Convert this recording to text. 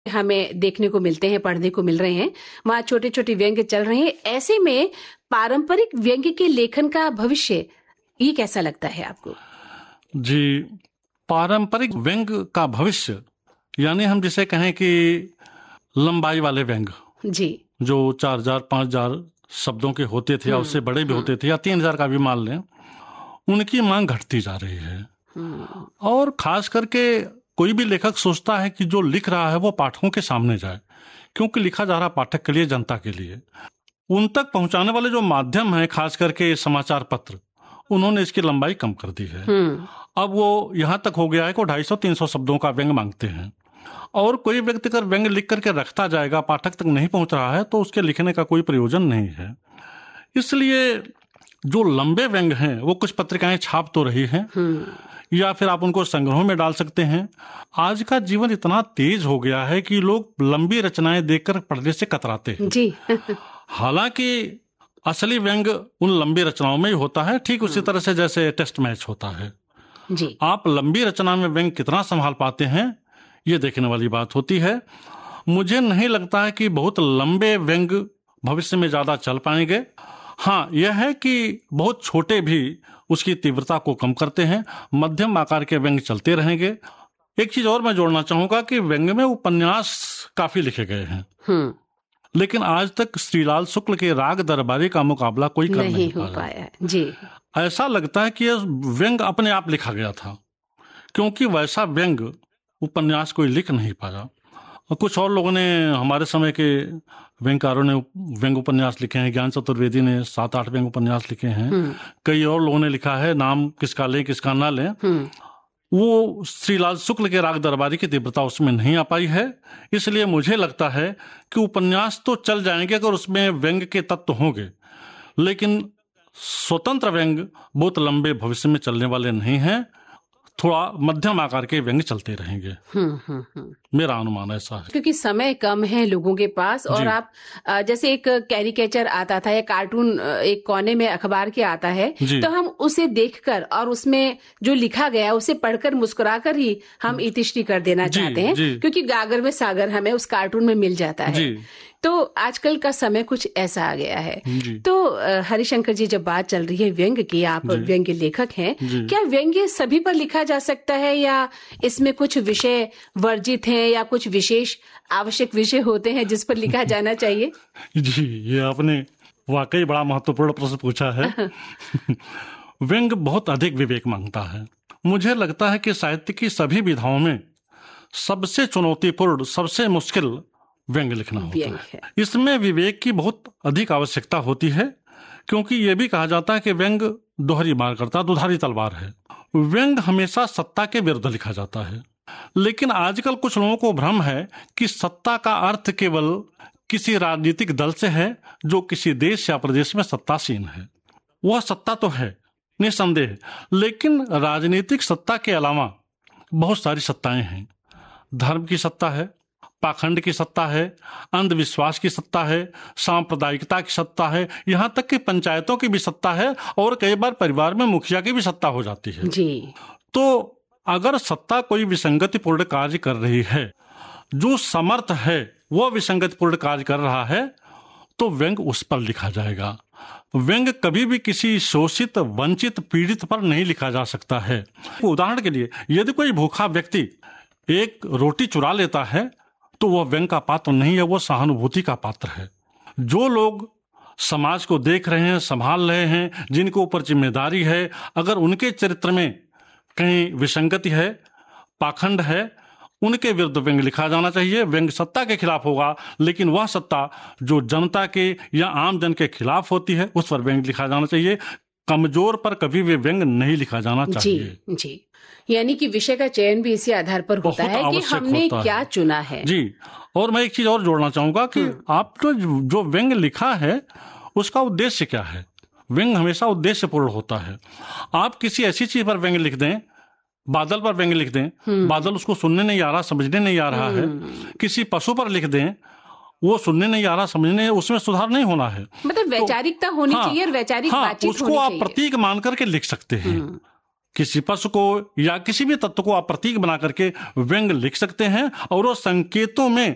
हमें देखने को मिलते हैं, पढ़ने को मिल रहे हैं, वहाँ छोटे छोटे व्यंग्य चल रहे हैं। ऐसे में पारंपरिक व्यंग्य के लेखन का भविष्य ये कैसा लगता है आपको? जी, पारंपरिक व्यंग्य का भविष्य यानी हम जिसे कहें कि लंबाई वाले व्यंग्य जी, जो 4000 5000 शब्दों के होते थे या उससे बड़े भी होते थे या 3000 का भी मान लें, उनकी मांग घटती जा रही है। और खास करके कोई भी लेखक सोचता है कि जो लिख रहा है वो पाठकों के सामने जाए, क्योंकि लिखा जा रहा पाठक के लिए, जनता के लिए। उन तक पहुंचाने वाले जो माध्यम है, खास करके समाचार पत्र, उन्होंने इसकी लंबाई कम कर दी है। अब वो यहां तक हो गया है कि 250-300 शब्दों का व्यंग्य मांगते हैं। और कोई व्यक्ति अगर व्यंग्य लिख करके रखता जाएगा, पाठक तक नहीं पहुंच रहा है, तो उसके लिखने का कोई प्रयोजन नहीं है। इसलिए जो लंबे व्यंग्य हैं वो कुछ पत्रिकाएं छाप तो रही हैं, या फिर आप उनको संग्रहों में डाल सकते हैं। आज का जीवन इतना तेज हो गया है कि लोग लंबी रचनाएं देखकर पढ़ने से कतराते हैं जी। हालांकि असली व्यंग्य उन लंबी रचनाओं में ही होता है, ठीक उसी तरह से जैसे टेस्ट मैच होता है जी। आप लंबी रचना में व्यंग्य कितना संभाल पाते हैं, ये देखने वाली बात होती है। मुझे नहीं लगता है कि बहुत लंबे व्यंग्य भविष्य में ज्यादा चल पाएंगे। हाँ, यह है कि बहुत छोटे भी उसकी तीव्रता को कम करते हैं, मध्यम आकार के व्यंग्य चलते रहेंगे। एक चीज और मैं जोड़ना चाहूंगा कि व्यंग्य में उपन्यास काफी लिखे गए हैं, लेकिन आज तक श्रीलाल शुक्ल के राग दरबारी का मुकाबला कोई कर नहीं हो पाया जी। ऐसा लगता है कि यह व्यंग्य अपने आप लिखा गया था, क्योंकि वैसा व्यंग्य उपन्यास कोई लिख नहीं पाया। और कुछ और लोगों ने, हमारे समय के व्यंग्यकारों ने व्यंग्य उपन्यास लिखे हैं। ज्ञान चतुर्वेदी ने 7-8 व्यंग्य उपन्यास लिखे हैं। कई और लोगों ने लिखा है, नाम किसका लें किसका ना लें। वो श्रीलाल शुक्ल के राग दरबारी की तीव्रता उसमें नहीं आ पाई है। इसलिए मुझे लगता है कि उपन्यास तो चल जाएंगे अगर उसमें व्यंग्य के तत्व होंगे, लेकिन स्वतंत्र व्यंग्य बहुत लंबे भविष्य में चलने वाले नहीं हैं। थोड़ा मध्यम आकार के व्यंग्य चलते रहेंगे। मेरा अनुमान ऐसा है, क्योंकि समय कम है लोगों के पास। और आप जैसे एक कैरिकेचर आता था या कार्टून एक कोने में अखबार के आता है, तो हम उसे देखकर और उसमें जो लिखा गया उसे पढ़कर मुस्कुराकर ही हम इतिश्री कर देना चाहते हैं, क्योंकि गागर में सागर हमें उस कार्टून में मिल जाता है। तो आजकल का समय कुछ ऐसा आ गया है। तो हरिशंकर जी, जब बात चल रही है व्यंग्य की, आप व्यंग्य लेखक हैं, क्या व्यंग्य सभी पर लिखा जा सकता है या इसमें कुछ विषय वर्जित हैं या कुछ विशेष आवश्यक विषय होते हैं जिस पर लिखा जाना चाहिए? जी, ये आपने वाकई बड़ा महत्वपूर्ण प्रश्न पूछा है। व्यंग्य बहुत अधिक विवेक मांगता है। मुझे लगता है कि साहित्य की सभी विधाओं में सबसे चुनौतीपूर्ण, सबसे मुश्किल व्यंग्य लिखना होता है। इसमें विवेक की बहुत अधिक आवश्यकता होती है, क्योंकि यह भी कहा जाता है कि व्यंग्य दोहरी मार करता दुधारी तलवार है। व्यंग्य हमेशा सत्ता के विरुद्ध लिखा जाता है, लेकिन आजकल कुछ लोगों को भ्रम है कि सत्ता का अर्थ केवल किसी राजनीतिक दल से है जो किसी देश या प्रदेश में सत्तासीन है। वह सत्ता तो है निसंदेह, लेकिन राजनीतिक सत्ता के अलावा बहुत सारी सत्ताएं हैं। धर्म की सत्ता है, पाखंड की सत्ता है, अंधविश्वास की सत्ता है, सांप्रदायिकता की सत्ता है, यहां तक कि पंचायतों की भी सत्ता है, और कई बार परिवार में मुखिया की भी सत्ता हो जाती है जी। तो अगर सत्ता कोई विसंगतिपूर्ण कार्य कर रही है, जो समर्थ है वह विसंगतिपूर्ण कार्य कर रहा है, तो व्यंग्य उस पर लिखा जाएगा। व्यंग्य कभी भी किसी शोषित, वंचित, पीड़ित पर नहीं लिखा जा सकता है। उदाहरण के लिए, यदि कोई भूखा व्यक्ति एक रोटी चुरा लेता है तो वह व्यंग्य का पात्र नहीं है, वह सहानुभूति का पात्र है। जो लोग समाज को देख रहे हैं, संभाल रहे हैं, जिनके ऊपर जिम्मेदारी है, अगर उनके चरित्र में कहीं विसंगति है, पाखंड है, उनके विरुद्ध व्यंग्य लिखा जाना चाहिए। व्यंग्य सत्ता के खिलाफ होगा, लेकिन वह सत्ता जो जनता के या आम जन के खिलाफ होती है, उस पर व्यंग्य लिखा जाना चाहिए। कमजोर पर कभी भी व्यंग्य नहीं लिखा जाना चाहिए। जी, यानी कि विषय का चयन भी इसी आधार पर होता है कि हमने क्या चुना है। जी, और मैं एक चीज और जोड़ना चाहूंगा कि आपने जो व्यंग्य लिखा है उसका उद्देश्य क्या है। व्यंग्य हमेशा उद्देश्य पूर्ण होता है। आप किसी ऐसी चीज पर व्यंग्य लिख दें, बादल पर व्यंग्य लिख दें, बादल उसको सुनने नहीं आ रहा, समझने नहीं आ रहा है। किसी पशु पर लिख दें, वो सुनने नहीं आ रहा, समझने, उसमें सुधार नहीं होना है। मतलब वैचारिकता होनी चाहिए और वैचारिक बातचीत उसको होनी आप चाहिए। प्रतीक मान करके लिख सकते हैं। किसी पशु को या किसी भी तत्व को आप प्रतीक बना करके व्यंग्य लिख सकते हैं, और वो संकेतों में